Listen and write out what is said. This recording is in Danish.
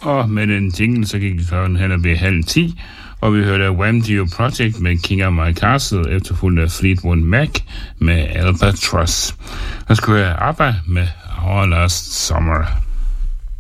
Og med den jingle, så gik klokken hen og blev 9:30, og vi hørte Wham! Dio Project med King of My Castle, efterfulgt af Fleetwood Mac med Albatross. Og skulle høre ABBA med Our Last Summer.